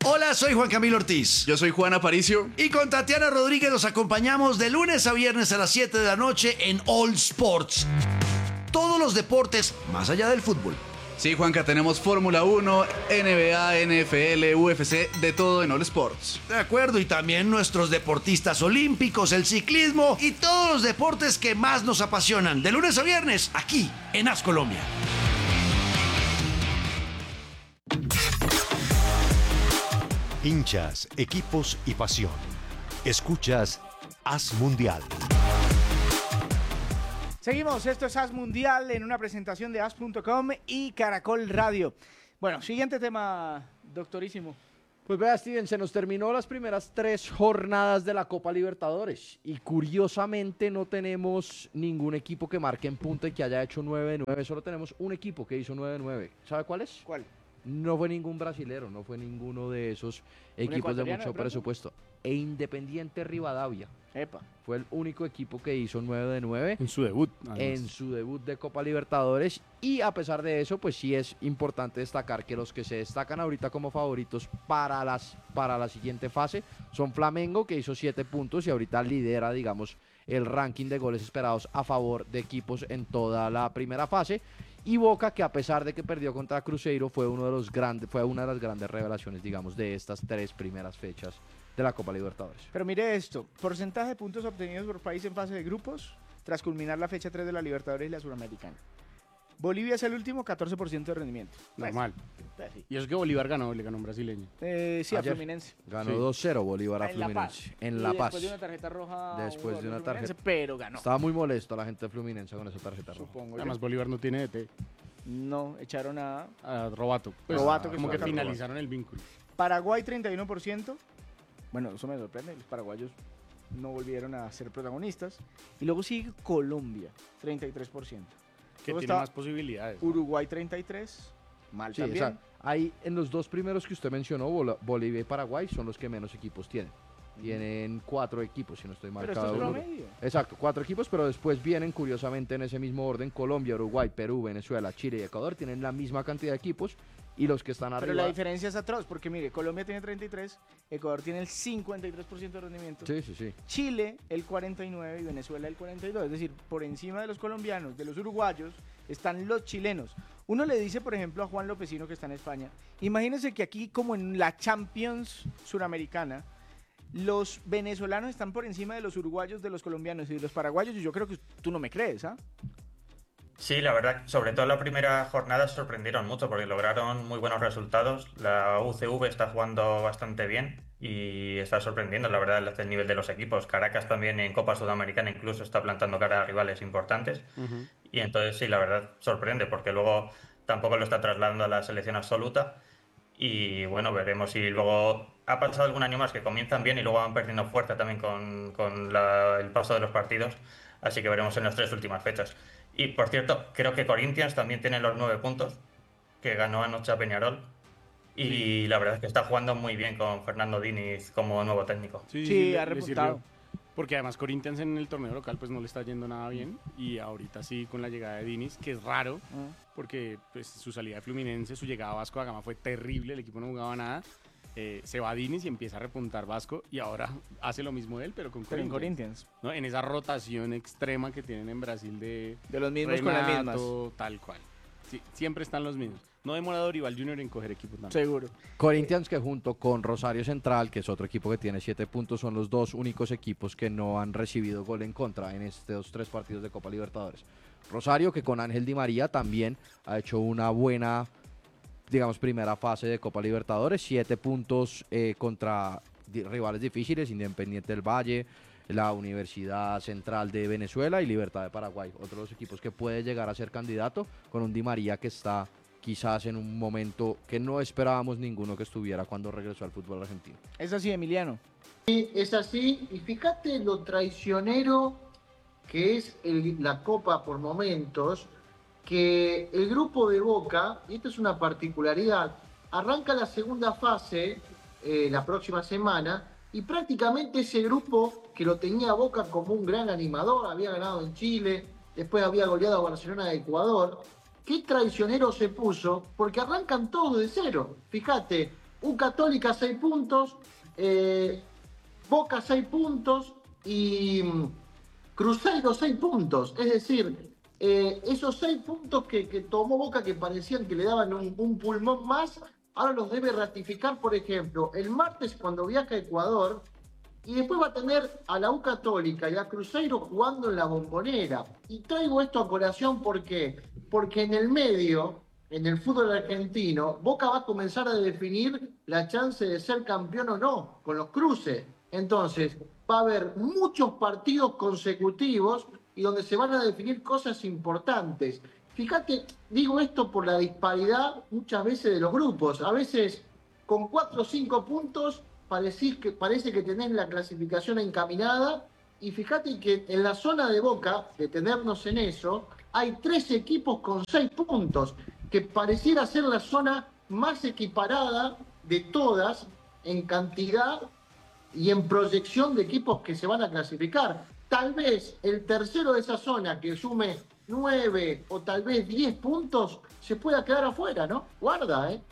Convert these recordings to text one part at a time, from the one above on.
Hola, soy Juan Camilo Ortiz. Yo soy Juan Aparicio. Y con Tatiana Rodríguez los acompañamos de lunes a viernes a las 7 de la noche en All Sports. Todos los deportes más allá del fútbol. Sí, Juanca, tenemos Fórmula 1, NBA, NFL, UFC, de todo en All Sports. De acuerdo, y también nuestros deportistas olímpicos, el ciclismo y todos los deportes que más nos apasionan. De lunes a viernes, aquí en AS Colombia. Hinchas, equipos y pasión. Escuchas AS Mundial. Seguimos, esto es AS Mundial en una presentación de AS.com y Caracol Radio. Bueno, siguiente tema, doctorísimo. Pues vea, Steven, se nos terminó las primeras 3 jornadas de la Copa Libertadores y curiosamente no tenemos ningún equipo que marque en punta y que haya hecho 9-9, solo tenemos un equipo que hizo 9-9. ¿Sabe cuál es? ¿Cuál? No fue ningún brasilero, no fue ninguno de esos equipos de mucho presupuesto. E Independiente Rivadavia. Epa. Fue el único equipo que hizo 9-9. En su debut. Además. En su debut de Copa Libertadores. Y a pesar de eso, pues sí es importante destacar que los que se destacan ahorita como favoritos para la siguiente fase son Flamengo, que hizo 7 puntos y ahorita lidera, digamos, el ranking de goles esperados a favor de equipos en toda la primera fase. Y Boca, que a pesar de que perdió contra Cruzeiro, fue una de las grandes revelaciones, digamos, de estas 3 primeras fechas de la Copa Libertadores. Pero mire esto, porcentaje de puntos obtenidos por país en fase de grupos tras culminar la fecha 3 de la Libertadores y la Suramericana. Bolivia es el último, 14% de rendimiento. Normal. Pues sí. Y eso que Bolívar ganó, le ganó un brasileño. Sí, a Fluminense. Ganó Sí. 2-0 Bolívar a En La Paz. Fluminense. En La Paz. Después de una tarjeta roja. Después de una tarjeta. Pero ganó. Estaba muy molesto la gente de Fluminense con esa tarjeta roja. Supongo Además, yo. Bolívar no tiene DT. No, echaron a Robato. Pues, Robato, que como que fue finalizaron el vínculo. Paraguay 31%. Bueno, eso me sorprende. Los paraguayos no volvieron a ser protagonistas. Y luego sigue Colombia, 33%. Que Luego tiene está más posibilidades. Uruguay 33%. Mal Sí, o también. sea, ahí en los 2 primeros que usted mencionó, Bolivia y Paraguay, son los que menos equipos tienen. Tienen 4 equipos, si no estoy mal. Pero cada esto es uno. promedio. Exacto, 4 equipos, pero después vienen curiosamente en ese mismo orden Colombia, Uruguay, Perú, Venezuela, Chile y Ecuador. Tienen la misma cantidad de equipos y los que están Pero arriba... la diferencia es atroz, porque mire, Colombia tiene 33, Ecuador tiene el 53% de rendimiento, Sí. Chile el 49% y Venezuela el 42%. Es decir, por encima de los colombianos, de los uruguayos, están los chilenos. Uno le dice, por ejemplo, a Juan Lopecino, que está en España, imagínense que aquí, como en la Champions Suramericana, los venezolanos están por encima de los uruguayos, de los colombianos y de los paraguayos, y yo creo que tú no me crees, ¿ah? Sí, la verdad, sobre todo la primera jornada sorprendieron mucho porque lograron muy buenos resultados. La UCV está jugando bastante bien y está sorprendiendo, la verdad, el nivel de los equipos. Caracas también en Copa Sudamericana incluso está plantando cara a rivales importantes. Y entonces sí, la verdad, sorprende porque luego tampoco lo está trasladando a la selección absoluta. Y bueno, veremos si luego ha pasado algún año más que comienzan bien y luego van perdiendo fuerza también con el paso de los partidos. Así que veremos en las 3 últimas fechas. Y por cierto, creo que Corinthians también tiene los 9 puntos, que ganó anoche a Peñarol. Y la verdad es que está jugando muy bien con Fernando Diniz como nuevo técnico. Sí, ha le repuntado. sirvió. Porque además Corinthians en el torneo local pues no le está yendo nada bien. Y ahorita sí con la llegada de Diniz, que es raro, porque pues su salida de Fluminense, su llegada a Vasco da Gama fue terrible, el equipo no jugaba nada. Se va Diniz y empieza a repuntar Vasco y ahora hace lo mismo él, pero con Pero en Corinthians. Corinthians. ¿No? En esa rotación extrema que tienen en Brasil de los mismos con las mismas. tal cual. Sí, siempre están los mismos. No demora Dorival Junior en coger equipo también. Seguro. Corinthians, que junto con Rosario Central, que es otro equipo que tiene 7 puntos, son los 2 únicos equipos que no han recibido gol en contra en estos 3 partidos de Copa Libertadores. Rosario, que con Ángel Di María también ha hecho una buena, digamos, primera fase de Copa Libertadores, 7 puntos contra rivales difíciles, Independiente del Valle, la Universidad Central de Venezuela y Libertad de Paraguay. Otro de los equipos que puede llegar a ser candidato, con un Di María que está quizás en un momento que no esperábamos ninguno que estuviera cuando regresó al fútbol argentino. Es así, Emiliano. Sí, es así, y fíjate lo traicionero que es la Copa por momentos, que el grupo de Boca, y esta es una particularidad, arranca la segunda fase la próxima semana, y prácticamente ese grupo que lo tenía Boca como un gran animador, había ganado en Chile, después había goleado a Barcelona de Ecuador, qué traicionero se puso, porque arrancan todos de cero. Fíjate, U Católica 6 puntos, Boca 6 puntos y Cruzeiro 6 puntos. Es decir, esos 6 puntos que tomó Boca, que parecían que le daban un pulmón más, ahora los debe ratificar, por ejemplo, el martes cuando viaja a Ecuador, y después va a tener a la U Católica y a Cruzeiro jugando en la Bombonera. Y traigo esto a colación, ¿por qué? Porque en el medio, en el fútbol argentino, Boca va a comenzar a definir la chance de ser campeón o no, con los cruces. Entonces, va a haber muchos partidos consecutivos y donde se van a definir cosas importantes. Fíjate, digo esto por la disparidad muchas veces de los grupos. A veces con 4 o 5 puntos parece que tenés la clasificación encaminada, y fíjate que en la zona de Boca, detenernos en eso, hay 3 equipos con 6 puntos, que pareciera ser la zona más equiparada de todas en cantidad y en proyección de equipos que se van a clasificar. Tal vez el tercero de esa zona, que sume 9 o tal vez 10 puntos, se pueda quedar afuera, ¿no? Guarda, ¿eh?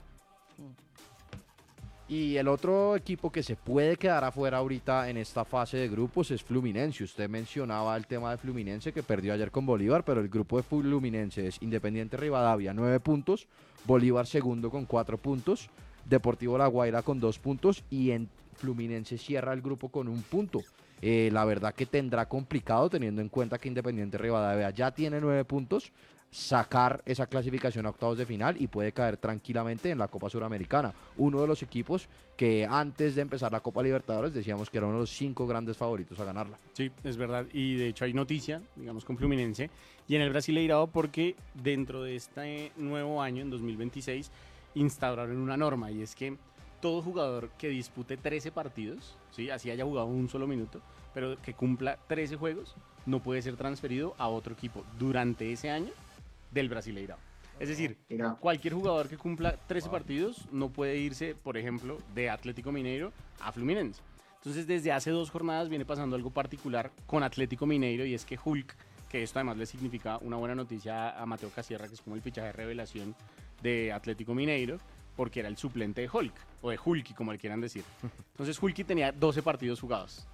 Y el otro equipo que se puede quedar afuera ahorita en esta fase de grupos es Fluminense. Usted mencionaba el tema de Fluminense, que perdió ayer con Bolívar, pero el grupo de Fluminense es Independiente Rivadavia, 9 puntos, Bolívar segundo con 4 puntos, Deportivo La Guaira con 2 puntos, y en Fluminense cierra el grupo con 1 punto. La verdad que tendrá complicado, teniendo en cuenta que Independiente Rivadavia ya tiene 9 puntos, sacar esa clasificación a octavos de final y puede caer tranquilamente en la Copa Suramericana. Uno de los equipos que antes de empezar la Copa Libertadores decíamos que era uno de los 5 grandes favoritos a ganarla. Sí, es verdad. Y de hecho hay noticia, digamos, con Fluminense y en el Brasileirao, porque dentro de este nuevo año, en 2026, instauraron una norma, y es que todo jugador que dispute 13 partidos, ¿sí?, así haya jugado un solo minuto, pero que cumpla 13 juegos, no puede ser transferido a otro equipo durante ese año del Brasileirao. Es decir, cualquier jugador que cumpla 13 partidos no puede irse, por ejemplo, de Atlético Mineiro a Fluminense. Entonces, desde hace 2 jornadas viene pasando algo particular con Atlético Mineiro, y es que Hulk, que esto además le significa una buena noticia a Mateo Casierra, que es como el fichaje de revelación de Atlético Mineiro, porque era el suplente de Hulk, o de Hulky, como le quieran decir. Entonces, Hulky tenía 12 partidos jugados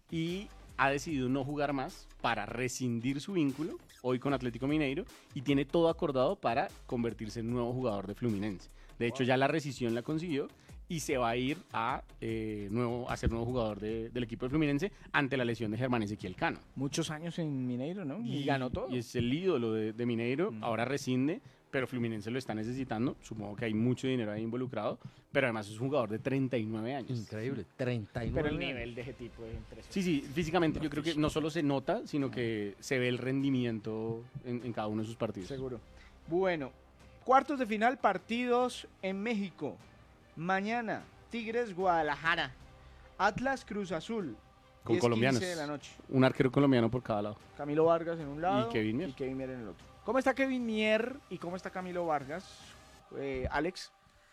y ha decidido no jugar más para rescindir su vínculo hoy con Atlético Mineiro, y tiene todo acordado para convertirse en nuevo jugador de Fluminense. De hecho, ya la rescisión la consiguió y se va a ir a ser nuevo jugador del equipo de Fluminense ante la lesión de Germán Ezequiel Cano. Muchos años en Mineiro, ¿no? Y ganó todo. Y es el ídolo de Mineiro, ahora rescinde, pero Fluminense lo está necesitando. Supongo que hay mucho dinero ahí involucrado, pero además es un jugador de 39 años. Increíble, 39 Pero el años. nivel de ese tipo es impresionante. Sí, físicamente yo creo que no solo se nota, sino que se ve el rendimiento en cada uno de sus partidos. Seguro. Bueno, cuartos de final, partidos en México. Mañana, Tigres Guadalajara, Atlas Cruz Azul. Con 10:15 colombianos. de la noche. Un arquero colombiano por cada lado. Camilo Vargas en un lado Y Kevin Mier. en el otro. ¿Cómo está Kevin Mier y cómo está Camilo Vargas? Alex.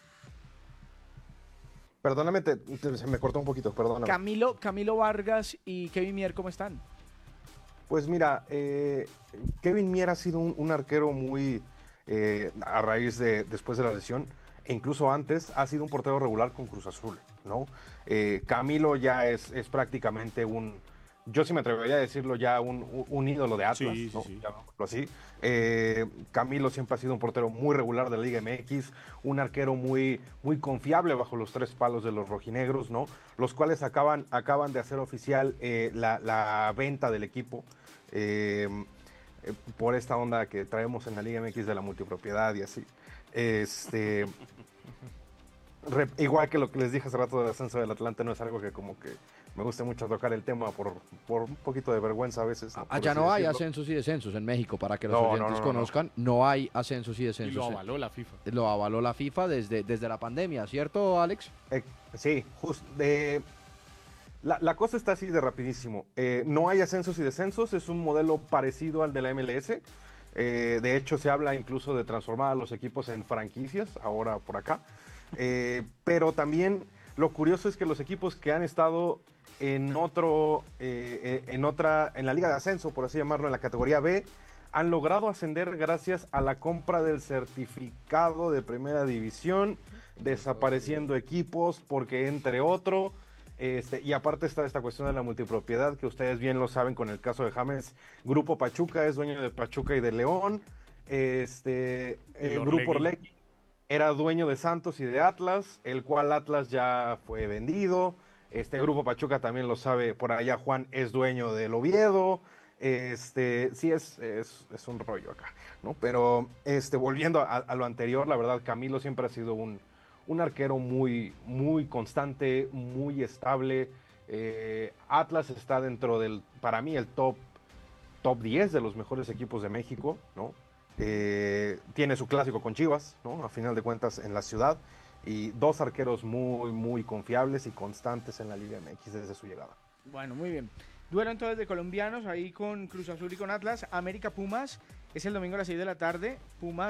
Perdóname, se me cortó un poquito, perdóname. Camilo Vargas y Kevin Mier, ¿cómo están? Pues mira, Kevin Mier ha sido un arquero muy, a raíz después de la lesión, e incluso antes, ha sido un portero regular con Cruz Azul, ¿no? Camilo ya es prácticamente yo sí me atrevería a decirlo, ya un ídolo de Atlas, Sí, ¿no? sí. Llamémoslo así. Camilo siempre ha sido un portero muy regular de la Liga MX, un arquero muy, muy confiable bajo los 3 palos de los rojinegros, ¿no? Los cuales acaban de hacer oficial la venta del equipo por esta onda que traemos en la Liga MX de la multipropiedad y así. Igual que lo que les dije hace rato del ascenso del Atlante, no es algo que como que me gusta mucho tocar el tema por un poquito de vergüenza a veces. ¿no? Allá no hay ascensos y descensos en México, para que los oyentes conozcan. No hay ascensos y descensos. Y lo avaló la FIFA. Lo avaló la FIFA desde la pandemia, ¿cierto, Alex? Sí, justo. La cosa está así de rapidísimo. No hay ascensos y descensos, es un modelo parecido al de la MLS. De hecho, se habla incluso de transformar a los equipos en franquicias, ahora por acá. Pero también lo curioso es que los equipos que han estado en la liga de ascenso, por así llamarlo, en la categoría B, han logrado ascender gracias a la compra del certificado de primera división desapareciendo equipos, porque entre otro, y aparte está esta cuestión de la multipropiedad, que ustedes bien lo saben con el caso de James. Grupo Pachuca es dueño de Pachuca y de León. El Grupo Orlegui era dueño de Santos y de Atlas, el cual Atlas ya fue vendido. Grupo Pachuca también lo sabe por allá, Juan es dueño del Oviedo. Sí es un rollo acá, ¿no? Pero volviendo a lo anterior, la verdad, Camilo siempre ha sido un arquero muy, muy constante, muy estable. Atlas está dentro del, para mí, el top 10 de los mejores equipos de México, ¿no? Tiene su clásico con Chivas, ¿no? A final de cuentas en la ciudad, y dos arqueros muy, muy confiables y constantes en la Liga MX desde su llegada. Bueno, muy bien. Duelo entonces de colombianos ahí con Cruz Azul y con Atlas. América Pumas es el domingo a las 6 de la tarde. Pumas